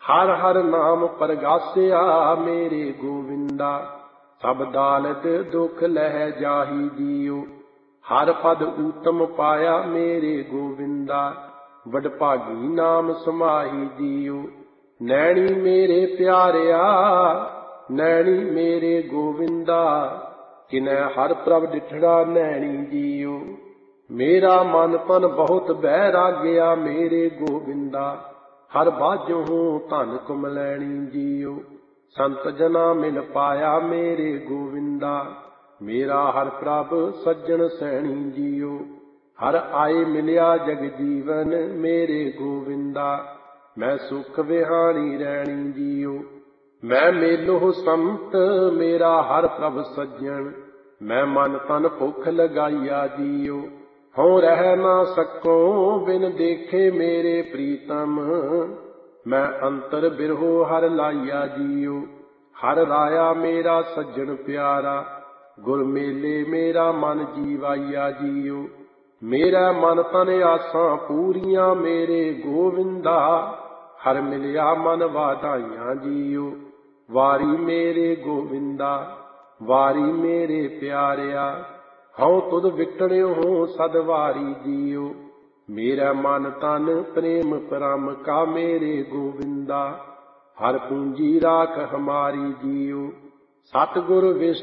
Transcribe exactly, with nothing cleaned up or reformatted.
हर हर नाम परगासिया मेरे गोविंदा। सब दालत दुख लह जाही दियो, हर पद उत्तम पाया मेरे गोविंदा। वडभागी नाम समाही दियो, नैणी मेरे प्यारिया नैणी मेरे गोविंदा। किनै हर प्रभ डिठड़ा नैणी दियो, मेरा मन तन बहुत बैराग्या मेरे गोविंदा। हर बाजो धन कुमलैणी जियो, संत जना मिल पाया मेरे गोविंदा। मेरा हर प्रभ सज्जन सैणी जियो, हर आए मिलिया जग जीवन मेरे गोविंदा। मैं सुख विहाणी रैणी जियो, मैं मेलो संत मेरा हर प्रभ सज्जन। मैं मन तन भुख लगाइया जियो, हों रह ना सको बिन देखे मेरे प्रीतम। मैं अंतर बिरहो हर लाइया जियो, हर राया मेरा सज्जन प्यारा। गुर मेले मेरा मन जीवाइया जियो, मेरा मन तन आसां पूरियां मेरे गोविंदा। हर मिलिया मन वाधाइयां जियो, वारी मेरे गोविंदा वारी मेरे प्यारिया। हऊँ तुद विकड़ियो हूँ सदवारी जियो, मेरा मन तन प्रेम परम का मेरे गोविंदा। हर पूंजी राख हमारी जियो, सतगुर विष्णु